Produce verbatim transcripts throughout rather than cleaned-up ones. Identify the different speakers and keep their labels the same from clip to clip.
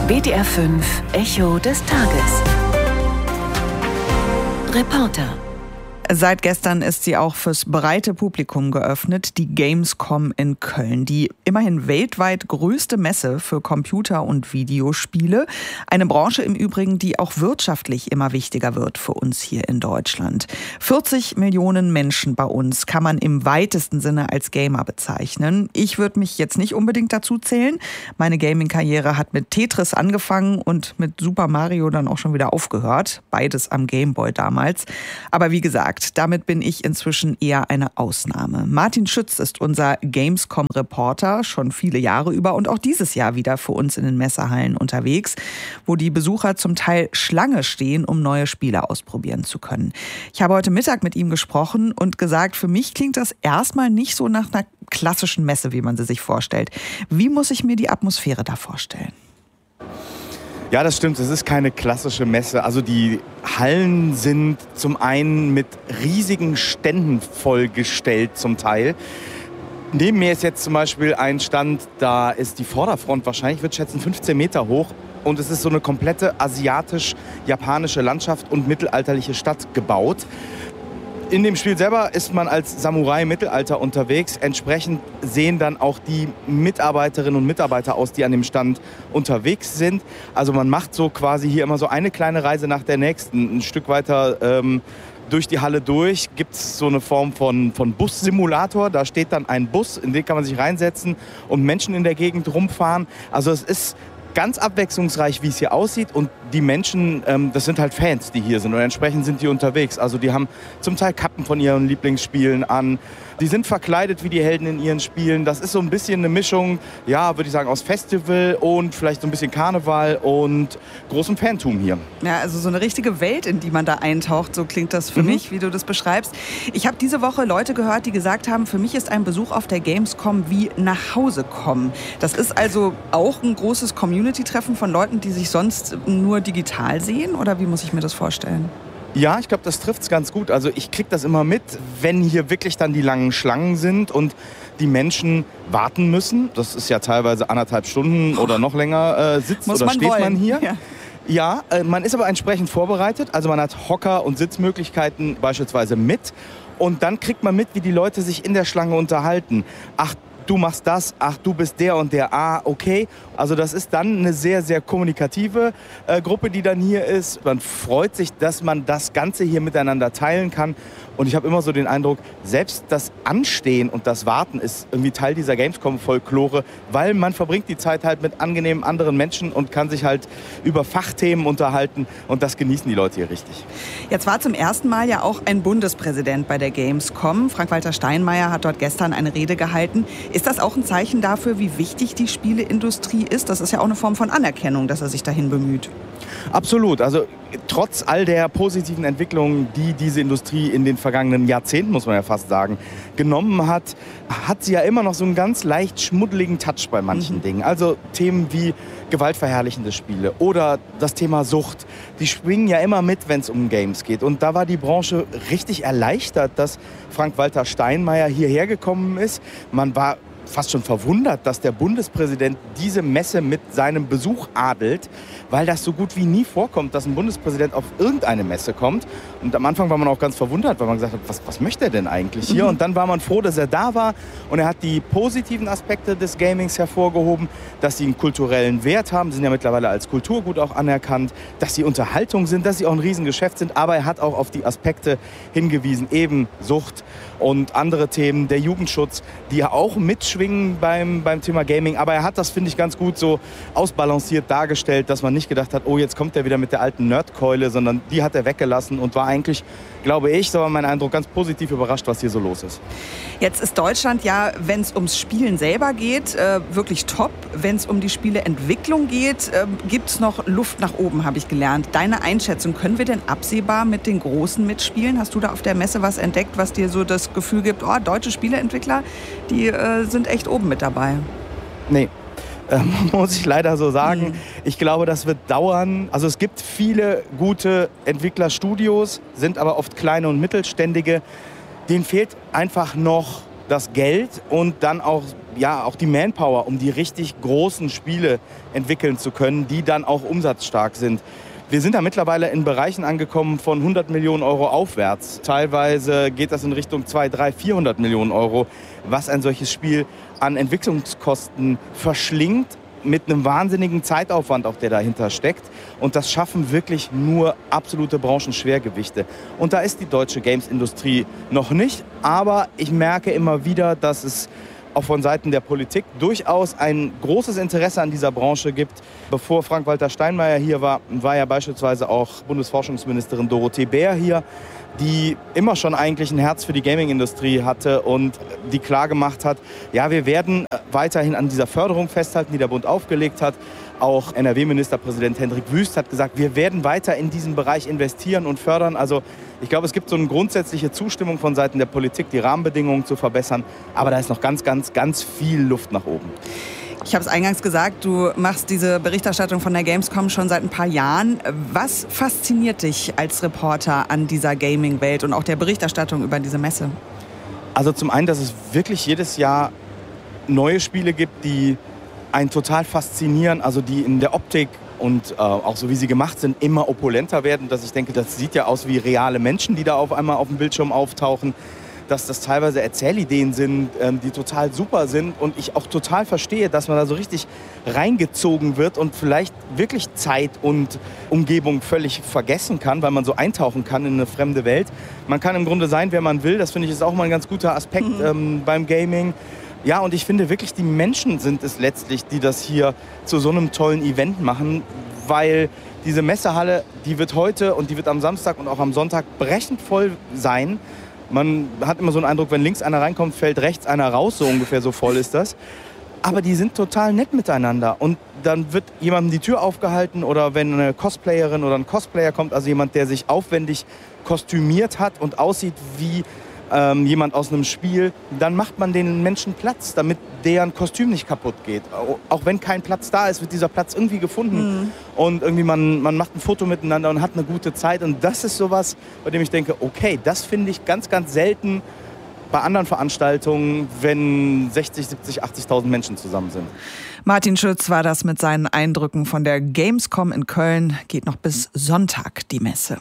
Speaker 1: B D R fünf Echo des Tages. Reporter.
Speaker 2: Seit gestern ist sie auch fürs breite Publikum geöffnet, die Gamescom in Köln. Die immerhin weltweit größte Messe für Computer- und Videospiele. Eine Branche im Übrigen, die auch wirtschaftlich immer wichtiger wird für uns hier in Deutschland. vierzig Millionen Menschen bei uns kann man im weitesten Sinne als Gamer bezeichnen. Ich würde mich jetzt nicht unbedingt dazu zählen. Meine Gaming-Karriere hat mit Tetris angefangen und mit Super Mario dann auch schon wieder aufgehört. Beides am Gameboy damals. Aber wie gesagt, damit bin ich inzwischen eher eine Ausnahme. Martin Schütz ist unser Gamescom-Reporter, schon viele Jahre über und auch dieses Jahr wieder für uns in den Messehallen unterwegs, wo die Besucher zum Teil Schlange stehen, um neue Spiele ausprobieren zu können. Ich habe heute Mittag mit ihm gesprochen und gesagt, für mich klingt das erstmal nicht so nach einer klassischen Messe, wie man sie sich vorstellt. Wie muss ich mir die Atmosphäre da vorstellen?
Speaker 3: Ja, das stimmt. Es ist keine klassische Messe. Also die Hallen sind zum einen mit riesigen Ständen vollgestellt zum Teil. Neben mir ist jetzt zum Beispiel ein Stand, da ist die Vorderfront wahrscheinlich, ich würde schätzen, fünfzehn Meter hoch. Und es ist so eine komplette asiatisch-japanische Landschaft und mittelalterliche Stadt gebaut. In dem Spiel selber ist man als Samurai im Mittelalter unterwegs. Entsprechend sehen dann auch die Mitarbeiterinnen und Mitarbeiter aus, die an dem Stand unterwegs sind. Also man macht so quasi hier immer so eine kleine Reise nach der nächsten. Ein Stück weiter ähm, durch die Halle durch gibt es so eine Form von, von Bus-Simulator. Da steht dann ein Bus, in den kann man sich reinsetzen und Menschen in der Gegend rumfahren. Also es ist ganz abwechslungsreich, wie es hier aussieht. Und die Menschen, ähm, das sind halt Fans, die hier sind. Und entsprechend sind die unterwegs. Also die haben zum Teil Kappen von ihren Lieblingsspielen an. Die sind verkleidet wie die Helden in ihren Spielen. Das ist so ein bisschen eine Mischung, ja, würde ich sagen, aus Festival und vielleicht so ein bisschen Karneval und großem Fantum hier.
Speaker 2: Ja, also so eine richtige Welt, in die man da eintaucht. So klingt das für mhm. mich, wie du das beschreibst. Ich habe diese Woche Leute gehört, die gesagt haben, für mich ist ein Besuch auf der Gamescom wie nach Hause kommen. Das ist also auch ein großes Community-Treffen von Leuten, die sich sonst nur digital sehen? Oder wie muss ich mir das vorstellen?
Speaker 3: Ja, ich glaube, das trifft's ganz gut. Also ich kriege das immer mit, wenn hier wirklich dann die langen Schlangen sind und die Menschen warten müssen. Das ist ja teilweise anderthalb Stunden oh. oder noch länger äh, sitzt
Speaker 2: Muss
Speaker 3: oder
Speaker 2: man
Speaker 3: steht
Speaker 2: wollen.
Speaker 3: man hier.
Speaker 2: Ja.
Speaker 3: Ja, äh, man ist aber entsprechend vorbereitet. Also man hat Hocker- und Sitzmöglichkeiten beispielsweise mit. Und dann kriegt man mit, wie die Leute sich in der Schlange unterhalten. Ach, du machst das, ach, du bist der und der, ah, okay. Also das ist dann eine sehr, sehr kommunikative äh, Gruppe, die dann hier ist. Man freut sich, dass man das Ganze hier miteinander teilen kann. Und ich habe immer so den Eindruck, selbst das Anstehen und das Warten ist irgendwie Teil dieser Gamescom-Folklore, weil man verbringt die Zeit halt mit angenehmen anderen Menschen und kann sich halt über Fachthemen unterhalten. Und das genießen die Leute hier richtig.
Speaker 2: Jetzt war zum ersten Mal ja auch ein Bundespräsident bei der Gamescom. Frank-Walter Steinmeier hat dort gestern eine Rede gehalten. Ist das auch ein Zeichen dafür, wie wichtig die Spieleindustrie ist? Das ist ja auch eine Form von Anerkennung, dass er sich dahin bemüht.
Speaker 3: Absolut. Also trotz all der positiven Entwicklungen, die diese Industrie in den vergangenen Jahrzehnten, muss man ja fast sagen, genommen hat, hat sie ja immer noch so einen ganz leicht schmuddeligen Touch bei manchen mhm. Dingen. Also Themen wie gewaltverherrlichende Spiele oder das Thema Sucht. Die schwingen ja immer mit, wenn es um Games geht. Und da war die Branche richtig erleichtert, dass Frank-Walter Steinmeier hierher gekommen ist. Man war fast schon verwundert, dass der Bundespräsident diese Messe mit seinem Besuch adelt, weil das so gut wie nie vorkommt, dass ein Bundespräsident auf irgendeine Messe kommt. Und am Anfang war man auch ganz verwundert, weil man gesagt hat, was, was möchte er denn eigentlich hier? Mhm. Und dann war man froh, dass er da war. Und er hat die positiven Aspekte des Gamings hervorgehoben, dass sie einen kulturellen Wert haben, sind ja mittlerweile als Kulturgut auch anerkannt, dass sie Unterhaltung sind, dass sie auch ein Riesengeschäft sind. Aber er hat auch auf die Aspekte hingewiesen, eben Sucht und andere Themen, der Jugendschutz, die ja auch mitschwingen beim, beim Thema Gaming. Aber er hat das, finde ich, ganz gut so ausbalanciert dargestellt, dass man nicht gedacht hat, oh, jetzt kommt er wieder mit der alten Nerdkeule, sondern die hat er weggelassen und war eigentlich, glaube ich, so war mein Eindruck, ganz positiv überrascht, was hier so los ist.
Speaker 2: Jetzt ist Deutschland ja, wenn es ums Spielen selber geht, äh, wirklich top. Wenn es um die Spieleentwicklung geht, äh, gibt es noch Luft nach oben, habe ich gelernt. Deine Einschätzung, können wir denn absehbar mit den Großen mitspielen? Hast du da auf der Messe was entdeckt, was dir so das Gefühl gibt, oh, deutsche Spieleentwickler, die äh, sind echt oben mit dabei?
Speaker 3: Nee. Ähm, muss ich leider so sagen.
Speaker 2: Mhm.
Speaker 3: Ich glaube, das wird dauern. Also es gibt viele gute Entwicklerstudios, sind aber oft kleine und mittelständige. Denen fehlt einfach noch das Geld und dann auch, ja, auch die Manpower, um die richtig großen Spiele entwickeln zu können, die dann auch umsatzstark sind. Wir sind da mittlerweile in Bereichen angekommen von hundert Millionen Euro aufwärts. Teilweise geht das in Richtung zweihundert, dreihundert, vierhundert Millionen Euro, was ein solches Spiel an Entwicklungskosten verschlingt, mit einem wahnsinnigen Zeitaufwand auch, der dahinter steckt. Und das schaffen wirklich nur absolute Branchenschwergewichte. Und da ist die deutsche Games-Industrie noch nicht. Aber ich merke immer wieder, dass es auch von Seiten der Politik durchaus ein großes Interesse an dieser Branche gibt. Bevor Frank-Walter Steinmeier hier war, war ja beispielsweise auch Bundesforschungsministerin Dorothee Bär hier, die immer schon eigentlich ein Herz für die Gaming-Industrie hatte und die klar gemacht hat, ja, wir werden weiterhin an dieser Förderung festhalten, die der Bund aufgelegt hat. Auch N R W-Ministerpräsident Hendrik Wüst hat gesagt, wir werden weiter in diesen Bereich investieren und fördern. Also ich glaube, es gibt so eine grundsätzliche Zustimmung von Seiten der Politik, die Rahmenbedingungen zu verbessern. Aber da ist noch ganz, ganz, ganz viel Luft nach oben.
Speaker 2: Ich habe es eingangs gesagt, du machst diese Berichterstattung von der Gamescom schon seit ein paar Jahren. Was fasziniert dich als Reporter an dieser Gaming-Welt und auch der Berichterstattung über diese Messe?
Speaker 3: Also zum einen, dass es wirklich jedes Jahr neue Spiele gibt, die einen total faszinieren, also die in der Optik und äh, auch so wie sie gemacht sind, immer opulenter werden. Dass ich denke, das sieht ja aus wie reale Menschen, die da auf einmal auf dem Bildschirm auftauchen. Dass das teilweise Erzählideen sind, ähm, die total super sind und ich auch total verstehe, dass man da so richtig reingezogen wird und vielleicht wirklich Zeit und Umgebung völlig vergessen kann, weil man so eintauchen kann in eine fremde Welt. Man kann im Grunde sein, wer man will. Das finde ich ist auch mal ein ganz guter Aspekt mhm. ähm, beim Gaming. Ja, und ich finde wirklich, die Menschen sind es letztlich, die das hier zu so einem tollen Event machen, weil diese Messehalle, die wird heute und die wird am Samstag und auch am Sonntag brechend voll sein. Man hat immer so einen Eindruck, wenn links einer reinkommt, fällt rechts einer raus, so ungefähr, so voll ist das. Aber die sind total nett miteinander. Und dann wird jemandem die Tür aufgehalten oder wenn eine Cosplayerin oder ein Cosplayer kommt, also jemand, der sich aufwendig kostümiert hat und aussieht wie ähm, jemand aus einem Spiel, dann macht man den Menschen Platz, damit deren Kostüm nicht kaputt geht. Auch wenn kein Platz da ist, wird dieser Platz irgendwie gefunden. Mhm. Und irgendwie man, man macht ein Foto miteinander und hat eine gute Zeit. Und das ist sowas, bei dem ich denke, okay, das finde ich ganz, ganz selten bei anderen Veranstaltungen, wenn sechzig, siebzig, achtzigtausend Menschen zusammen sind.
Speaker 2: Martin Schütz war das mit seinen Eindrücken von der Gamescom in Köln. Geht noch bis Sonntag die Messe.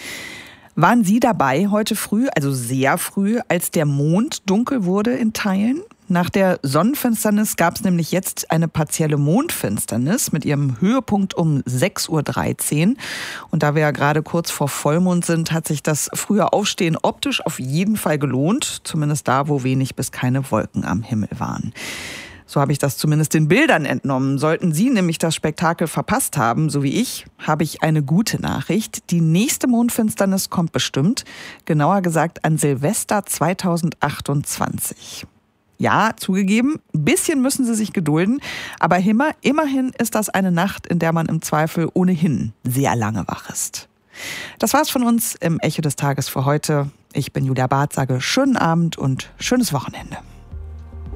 Speaker 2: Waren Sie dabei heute früh, also sehr früh, als der Mond dunkel wurde in Teilen? Nach der Sonnenfinsternis gab es nämlich jetzt eine partielle Mondfinsternis mit ihrem Höhepunkt um sechs Uhr dreizehn. Und da wir ja gerade kurz vor Vollmond sind, hat sich das frühe Aufstehen optisch auf jeden Fall gelohnt. Zumindest da, wo wenig bis keine Wolken am Himmel waren. So habe ich das zumindest den Bildern entnommen. Sollten Sie nämlich das Spektakel verpasst haben, so wie ich, habe ich eine gute Nachricht. Die nächste Mondfinsternis kommt bestimmt, genauer gesagt an Silvester zweitausendachtundzwanzig. Ja, zugegeben, ein bisschen müssen Sie sich gedulden, aber immer, immerhin ist das eine Nacht, in der man im Zweifel ohnehin sehr lange wach ist. Das war's von uns im Echo des Tages für heute. Ich bin Julia Barth, sage schönen Abend und schönes Wochenende.